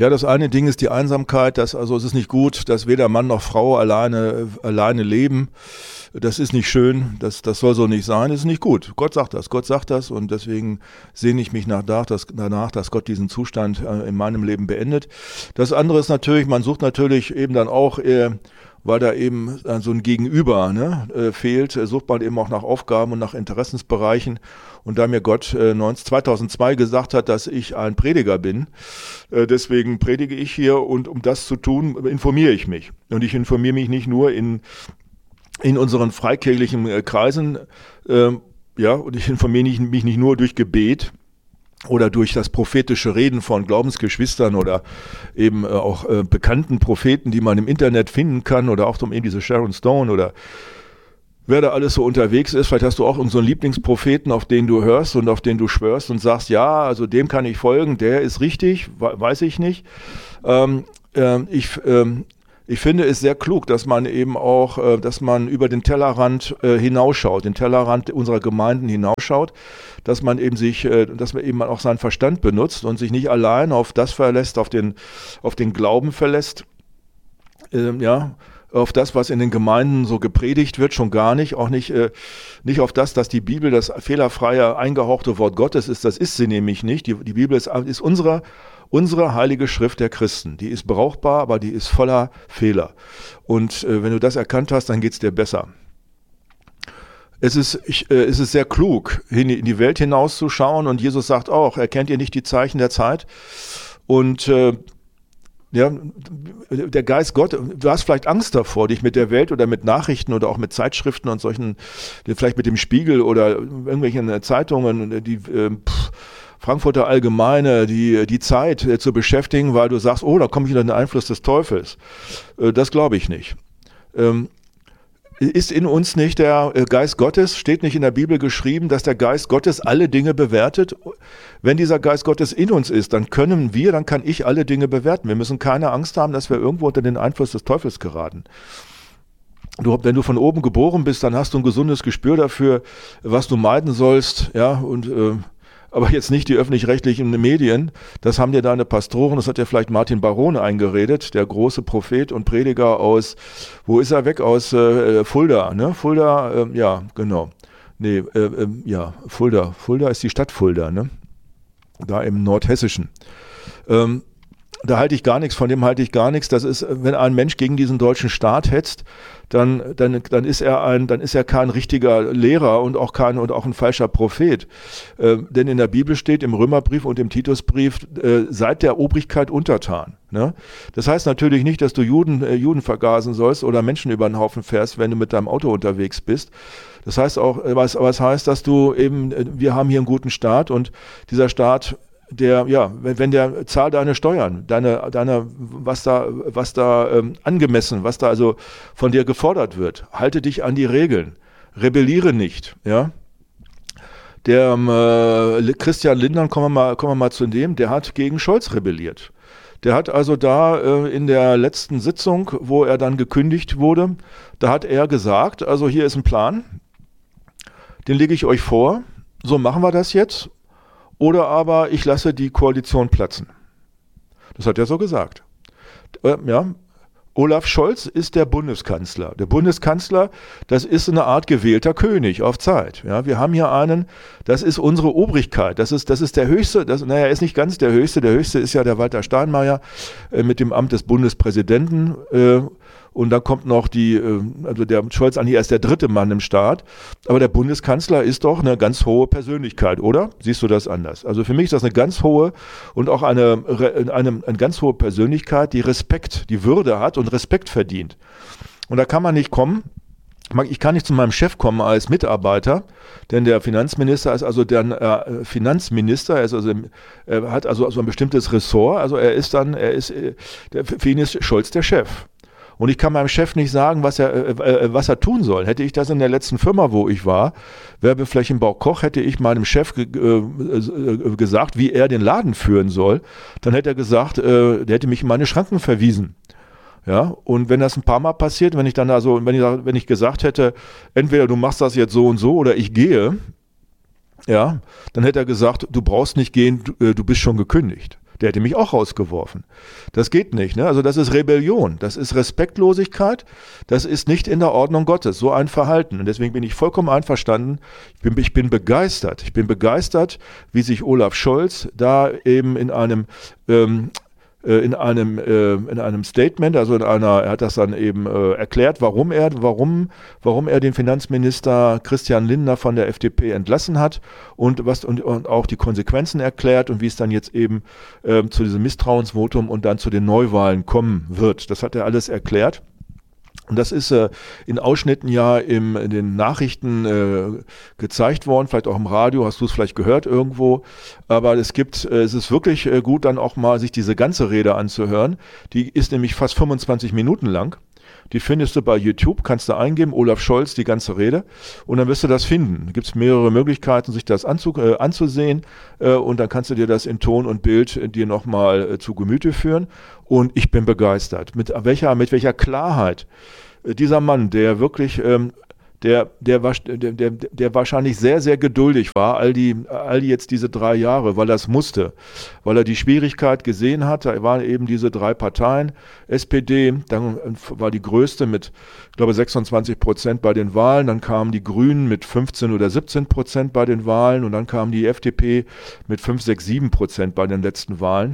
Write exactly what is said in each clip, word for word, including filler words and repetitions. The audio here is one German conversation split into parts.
Ja, das eine Ding ist die Einsamkeit, dass, also es ist nicht gut, dass weder Mann noch Frau alleine, alleine leben. Das ist nicht schön, das, das soll so nicht sein, das ist nicht gut. Gott sagt das, Gott sagt das und deswegen sehne ich mich nach, dass, danach, dass Gott diesen Zustand äh, in meinem Leben beendet. Das andere ist natürlich, man sucht natürlich eben dann auch, äh, weil da eben so ein Gegenüber ne, äh, fehlt, äh, sucht man eben auch nach Aufgaben und nach Interessensbereichen. Und da mir Gott äh, zweitausendzwei gesagt hat, dass ich ein Prediger bin, äh, deswegen predige ich hier und um das zu tun, informiere ich mich. Und ich informiere mich nicht nur in, in unseren freikirchlichen äh, Kreisen, äh, ja, und ich informiere nicht, mich nicht nur durch Gebet, oder durch das prophetische Reden von Glaubensgeschwistern oder eben äh, auch äh, bekannten Propheten, die man im Internet finden kann oder auch um eben diese Sharon Stone oder wer da alles so unterwegs ist. Vielleicht hast du auch unseren Lieblingspropheten, auf den du hörst und auf den du schwörst und sagst, ja, also dem kann ich folgen, der ist richtig, weiß ich nicht. Ähm, äh, ich ähm, Ich finde es sehr klug, dass man eben auch, äh, dass man über den Tellerrand äh, hinausschaut, den Tellerrand unserer Gemeinden hinausschaut, dass man eben sich, äh, dass man eben auch seinen Verstand benutzt und sich nicht allein auf das verlässt, auf den, auf den Glauben verlässt, äh, ja, auf das, was in den Gemeinden so gepredigt wird, schon gar nicht, auch nicht, äh, nicht auf das, dass die Bibel das fehlerfreie, eingehauchte Wort Gottes ist, das ist sie nämlich nicht. Die, die Bibel ist, ist unsere Unsere heilige Schrift der Christen, die ist brauchbar, aber die ist voller Fehler. Und äh, wenn du das erkannt hast, dann geht's dir besser. Es ist, ich, äh, es ist sehr klug, in die, in die Welt hinauszuschauen und Jesus sagt auch, erkennt ihr nicht die Zeichen der Zeit? Und äh, ja, der Geist Gott, du hast vielleicht Angst davor, dich mit der Welt oder mit Nachrichten oder auch mit Zeitschriften und solchen, vielleicht mit dem Spiegel oder irgendwelchen Zeitungen, die äh, pff, Frankfurter Allgemeine, die, die Zeit äh, zu beschäftigen, weil du sagst, oh, da komme ich unter den Einfluss des Teufels. Äh, das glaube ich nicht. Ähm, ist in uns nicht der äh, Geist Gottes, steht nicht in der Bibel geschrieben, dass der Geist Gottes alle Dinge bewertet? Wenn dieser Geist Gottes in uns ist, dann können wir, dann kann ich alle Dinge bewerten. Wir müssen keine Angst haben, dass wir irgendwo unter den Einfluss des Teufels geraten. Du, wenn du von oben geboren bist, dann hast du ein gesundes Gespür dafür, was du meiden sollst, ja, und äh, aber jetzt nicht die öffentlich-rechtlichen Medien. Das haben dir deine Pastoren, das hat ja vielleicht Martin Barone eingeredet, der große Prophet und Prediger aus, wo ist er weg? Aus äh, Fulda, ne? Fulda, äh, ja, genau. Nee, äh, äh, ja, Fulda. Fulda ist die Stadt Fulda, ne? Da im Nordhessischen. Ähm, Da halte ich gar nichts, von dem halte ich gar nichts. Das ist, wenn ein Mensch gegen diesen deutschen Staat hetzt, dann, dann, dann ist er ein, dann ist er kein richtiger Lehrer und auch kein, und auch ein falscher Prophet. Äh, denn in der Bibel steht, im Römerbrief und im Titusbrief, äh, seid der Obrigkeit untertan. Ne? Das heißt natürlich nicht, dass du Juden, äh, Juden vergasen sollst oder Menschen über den Haufen fährst, wenn du mit deinem Auto unterwegs bist. Das heißt auch, was, was heißt, dass du eben, wir haben hier einen guten Staat und dieser Staat, der, ja, wenn, wenn der zahlt deine Steuern, deine, deine, was da, was da ähm, angemessen, was da also von dir gefordert wird, halte dich an die Regeln, rebelliere nicht, ja. Der ähm, äh, Christian Lindner, kommen wir mal, kommen wir mal zu dem, der hat gegen Scholz rebelliert. Der hat also da äh, in der letzten Sitzung, wo er dann gekündigt wurde, da hat er gesagt, also hier ist ein Plan, den lege ich euch vor, so machen wir das jetzt. Oder aber ich lasse die Koalition platzen. Das hat er so gesagt. Äh, ja. Olaf Scholz ist der Bundeskanzler. Der Bundeskanzler, das ist eine Art gewählter König auf Zeit. Ja, wir haben hier einen, das ist unsere Obrigkeit. Das ist, das ist der Höchste, das, naja, er ist nicht ganz der Höchste. Der Höchste ist ja der Walter Steinmeier äh, mit dem Amt des Bundespräsidenten. Äh, Und dann kommt noch die, also der Scholz an hier ist der dritte Mann im Staat. Aber der Bundeskanzler ist doch eine ganz hohe Persönlichkeit, oder? Siehst du das anders? Also für mich ist das eine ganz hohe und auch eine, eine, eine ganz hohe Persönlichkeit, die Respekt, die Würde hat und Respekt verdient. Und da kann man nicht kommen. Ich kann nicht zu meinem Chef kommen als Mitarbeiter, denn der Finanzminister ist also der äh, Finanzminister, er, ist also, er hat also, also ein bestimmtes Ressort. Also er ist dann, er ist, der, für ihn ist Scholz der Chef. Und ich kann meinem Chef nicht sagen, was er, äh, was er tun soll. Hätte ich das in der letzten Firma, wo ich war, Werbeflächenbau Koch, hätte ich meinem Chef ge- äh, gesagt, wie er den Laden führen soll, dann hätte er gesagt, äh, der hätte mich in meine Schranken verwiesen. Ja, und wenn das ein paar Mal passiert, wenn ich dann also, wenn ich, wenn ich gesagt hätte, entweder du machst das jetzt so und so oder ich gehe, ja, dann hätte er gesagt, du brauchst nicht gehen, du, äh, du bist schon gekündigt. Der hätte mich auch rausgeworfen. Das geht nicht. Ne? Also das ist Rebellion, das ist Respektlosigkeit, das ist nicht in der Ordnung Gottes, so ein Verhalten. Und deswegen bin ich vollkommen einverstanden. Ich bin, ich bin begeistert. Ich bin begeistert, wie sich Olaf Scholz da eben in einem ähm, in einem, äh, in einem Statement, also in einer, er hat das dann eben äh, erklärt, warum er, warum, warum er den Finanzminister Christian Lindner von der F D P entlassen hat und was und, und auch die Konsequenzen erklärt und wie es dann jetzt eben äh, zu diesem Misstrauensvotum und dann zu den Neuwahlen kommen wird. Das hat er alles erklärt. Und das ist äh, in Ausschnitten ja im, in den Nachrichten äh, gezeigt worden, vielleicht auch im Radio, hast du es vielleicht gehört irgendwo. Aber es gibt, äh, es ist wirklich äh, gut, dann auch mal sich diese ganze Rede anzuhören. Die ist nämlich fast fünfundzwanzig Minuten lang. Die findest du bei YouTube, kannst du eingeben, Olaf Scholz, die ganze Rede, und dann wirst du das finden. Da gibt es mehrere Möglichkeiten, sich das anzu, äh, anzusehen, äh, und dann kannst du dir das in Ton und Bild äh, dir nochmal äh, zu Gemüte führen. Und ich bin begeistert. Mit welcher, mit welcher Klarheit äh, dieser Mann, der wirklich... Ähm, Der, der, der, der, der wahrscheinlich sehr, sehr geduldig war, all die, all die jetzt diese drei Jahre, weil er es musste, weil er die Schwierigkeit gesehen hat. Da waren eben diese drei Parteien, S P D, dann war die größte mit, ich glaube, sechsundzwanzig Prozent bei den Wahlen, dann kamen die Grünen mit fünfzehn oder siebzehn Prozent bei den Wahlen und dann kam die F D P mit fünf, sechs, sieben Prozent bei den letzten Wahlen.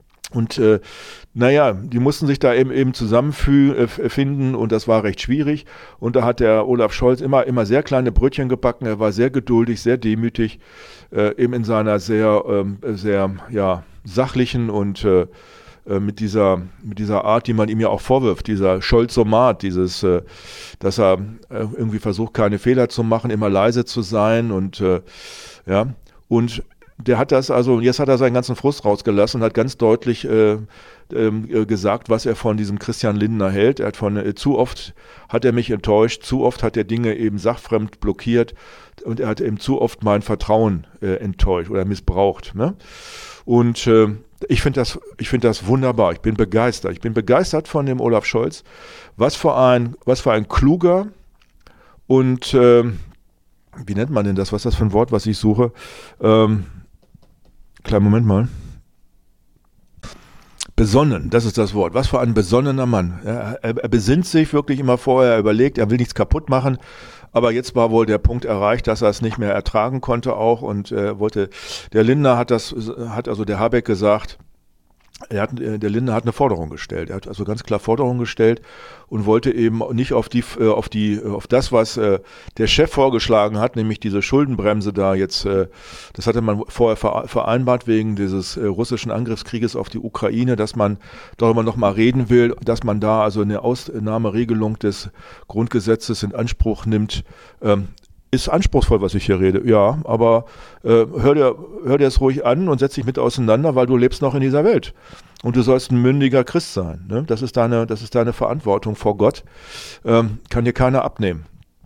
Und äh, naja, die mussten sich da eben eben zusammenfinden und das war recht schwierig. Und da hat der Olaf Scholz immer, immer sehr kleine Brötchen gebacken. Er war sehr geduldig, sehr demütig, äh, eben in seiner sehr, ähm, sehr ja, sachlichen und äh, mit dieser, mit dieser Art, die man ihm ja auch vorwirft, dieser Scholzomat, dieses, äh, dass er äh, irgendwie versucht, keine Fehler zu machen, immer leise zu sein und äh, ja, und der hat das, also jetzt hat er seinen ganzen Frust rausgelassen und hat ganz deutlich äh, äh, gesagt, was er von diesem Christian Lindner hält. Er hat von, äh, zu oft hat er mich enttäuscht, zu oft hat er Dinge eben sachfremd blockiert und er hat eben zu oft mein Vertrauen äh, enttäuscht oder missbraucht. Ne? Und äh, ich finde das, ich finde das wunderbar. Ich bin begeistert. Ich bin begeistert von dem Olaf Scholz. Was für ein, was für ein kluger und äh, wie nennt man denn das? Was ist das für ein Wort, was ich suche? Ähm, Kleinen Moment mal. Besonnen, das ist das Wort. Was für ein besonnener Mann. Er, er, er besinnt sich wirklich immer vorher, er überlegt, er will nichts kaputt machen. Aber jetzt war wohl der Punkt erreicht, dass er es nicht mehr ertragen konnte auch und äh, wollte. Der Lindner hat das, hat also der Habeck gesagt, er hat, der Lindner hat eine Forderung gestellt. Er hat also ganz klar Forderungen gestellt und wollte eben nicht auf die, auf die, auf das, was äh, der Chef vorgeschlagen hat, nämlich diese Schuldenbremse da jetzt, äh, das hatte man vorher vereinbart wegen dieses äh, russischen Angriffskrieges auf die Ukraine, dass man darüber nochmal reden will, dass man da also eine Ausnahmeregelung des Grundgesetzes in Anspruch nimmt. Ähm, Ist anspruchsvoll, was ich hier rede, ja, aber äh, hör dir, hör dir es ruhig an und setz dich mit auseinander, weil du lebst noch in dieser Welt. Und du sollst ein mündiger Christ sein. Ne? Das ist deine, das ist deine Verantwortung vor Gott. Ähm, kann dir keiner abnehmen.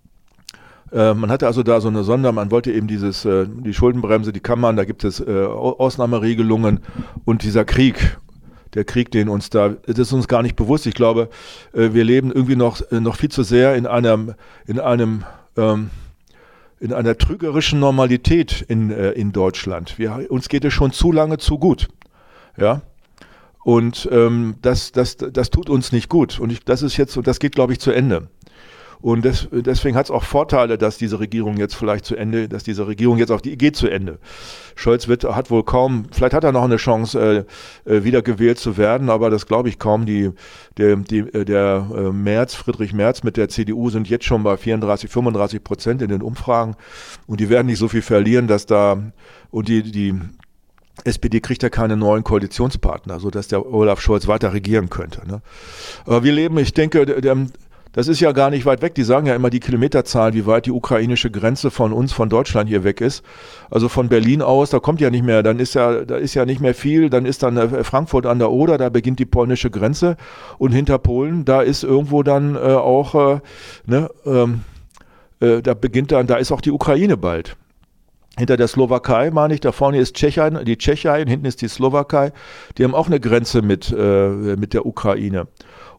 Äh, man hatte also da so eine Sonder, man wollte eben dieses, äh, die Schuldenbremse, die kann man, da gibt es äh, Ausnahmeregelungen und dieser Krieg, der Krieg, den uns da, das ist uns gar nicht bewusst. Ich glaube, äh, wir leben irgendwie noch, äh, noch viel zu sehr in einem, in einem, ähm, in einer trügerischen Normalität in, äh, in Deutschland. Wir, uns geht es schon zu lange zu gut. Ja. Und ähm, das, das, das tut uns nicht gut. Und ich, das ist jetzt, das geht, glaube ich, zu Ende. Und des, deswegen hat es auch Vorteile, dass diese Regierung jetzt vielleicht zu Ende, dass diese Regierung jetzt auch, die geht zu Ende. Scholz wird, hat wohl kaum, vielleicht hat er noch eine Chance, äh, wieder gewählt zu werden, aber das glaube ich kaum. Die, der, die, der äh, Merz, Friedrich Merz mit der C D U sind jetzt schon bei vierunddreißig, fünfunddreißig Prozent in den Umfragen und die werden nicht so viel verlieren, dass da, und die, die S P D kriegt ja keine neuen Koalitionspartner, sodass der Olaf Scholz weiter regieren könnte. Ne? Aber wir leben, ich denke, der, der das ist ja gar nicht weit weg. Die sagen ja immer die Kilometerzahl, wie weit die ukrainische Grenze von uns, von Deutschland hier weg ist. Also von Berlin aus, da kommt ja nicht mehr, dann ist ja, da ist ja nicht mehr viel. Dann ist dann Frankfurt an der Oder, da beginnt die polnische Grenze. Und hinter Polen, da ist irgendwo dann äh, auch, äh, ne, ähm, äh, da beginnt dann, da ist auch die Ukraine bald. Hinter der Slowakei, meine ich, da vorne ist Tschechien, die Tschechei, hinten ist die Slowakei. Die haben auch eine Grenze mit, äh, mit der Ukraine.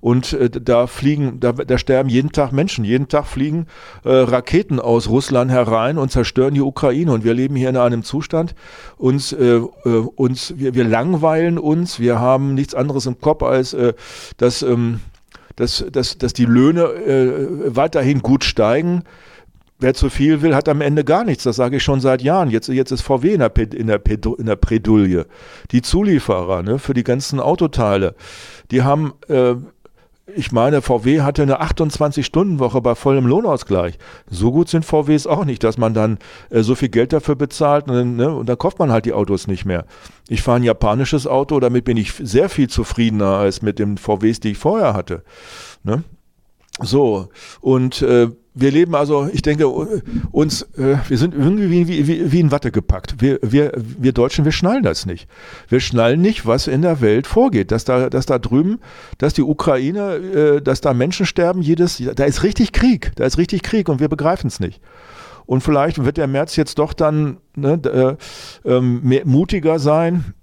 Und äh, da fliegen, da, da sterben jeden Tag Menschen. Jeden Tag fliegen äh, Raketen aus Russland herein und zerstören die Ukraine. Und wir leben hier in einem Zustand, uns, äh, äh, uns wir, wir langweilen uns, wir haben nichts anderes im Kopf als äh, dass, ähm, dass, dass, dass die Löhne äh, weiterhin gut steigen. Wer zu viel will, hat am Ende gar nichts. Das sage ich schon seit Jahren. Jetzt, jetzt ist V W in der, in der, in der Bredouille. Die Zulieferer, ne, für die ganzen Autoteile, die haben, äh, ich meine, V W hatte eine achtundzwanzig-Stunden-Woche bei vollem Lohnausgleich. So gut sind V Ws auch nicht, dass man dann äh, so viel Geld dafür bezahlt, ne, und dann kauft man halt die Autos nicht mehr. Ich fahre ein japanisches Auto, damit bin ich sehr viel zufriedener als mit den V Ws, die ich vorher hatte. Ne? So, und äh, wir leben also, ich denke, uns, äh, wir sind irgendwie wie, wie, wie in Watte gepackt. Wir, wir, wir Deutschen, wir schnallen das nicht. Wir schnallen nicht, was in der Welt vorgeht. Dass da, dass da drüben, dass die Ukraine, äh, dass da Menschen sterben, jedes, da ist richtig Krieg. Da ist richtig Krieg und wir begreifen es nicht. Und vielleicht wird der März jetzt doch dann ne, äh, äh, mehr, mutiger sein.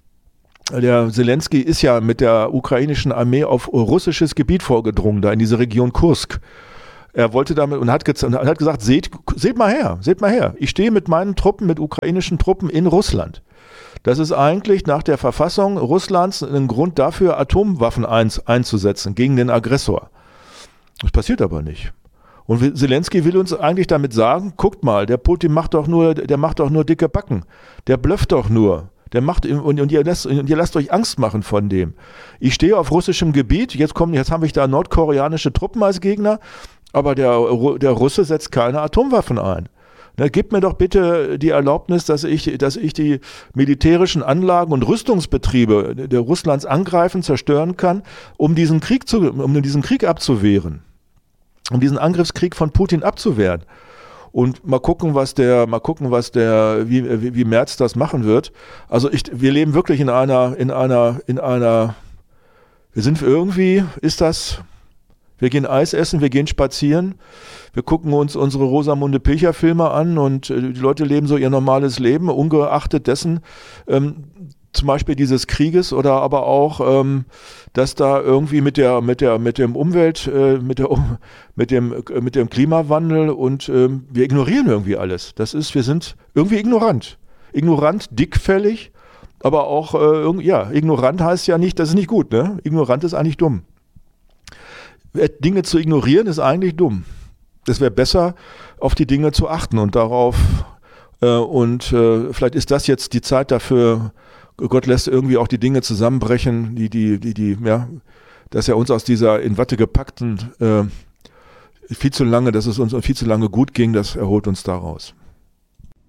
Der Zelensky ist ja mit der ukrainischen Armee auf russisches Gebiet vorgedrungen, da in diese Region Kursk. Er wollte damit und hat, ge- und hat gesagt, seht, seht mal her, seht mal her. Ich stehe mit meinen Truppen, mit ukrainischen Truppen in Russland. Das ist eigentlich nach der Verfassung Russlands ein Grund dafür, Atomwaffen ein, einzusetzen gegen den Aggressor. Das passiert aber nicht. Und Zelensky will uns eigentlich damit sagen, guckt mal, der Putin macht doch nur, der macht doch nur dicke Backen. Der blufft doch nur. Der macht, und, und, ihr lasst, und ihr lasst euch Angst machen von dem. Ich stehe auf russischem Gebiet, jetzt kommen, jetzt habe ich da nordkoreanische Truppen als Gegner, aber der, der Russe setzt keine Atomwaffen ein. Na, gib mir doch bitte die Erlaubnis, dass ich, dass ich die militärischen Anlagen und Rüstungsbetriebe der Russlands angreifen, zerstören kann, um diesen Krieg zu, um diesen Krieg abzuwehren. Um diesen Angriffskrieg von Putin abzuwehren. Und mal gucken, was der, mal gucken, was der, wie, wie, wie Merz das machen wird. Also ich, wir leben wirklich in einer, in einer, in einer, wir sind irgendwie, ist das, wir gehen Eis essen, wir gehen spazieren, wir gucken uns unsere Rosamunde Pilcher-Filme an und äh, die Leute leben so ihr normales Leben, ungeachtet dessen, ähm, zum Beispiel dieses Krieges oder aber auch, ähm, dass da irgendwie mit der, mit der, mit dem Umwelt, äh, mit der, mit dem, äh, mit dem Klimawandel und ähm, wir ignorieren irgendwie alles. Das ist, wir sind irgendwie ignorant. Ignorant, dickfällig, aber auch, äh, ja, ignorant heißt ja nicht, das ist nicht gut, ne? Ignorant ist eigentlich dumm. Dinge zu ignorieren ist eigentlich dumm. Es wäre besser, auf die Dinge zu achten und darauf, äh, und äh, vielleicht ist das jetzt die Zeit dafür, Gott lässt irgendwie auch die Dinge zusammenbrechen, die, die, die, die, ja, dass er uns aus dieser in Watte gepackten, äh, viel zu lange, dass es uns viel zu lange gut ging, das erholt uns daraus.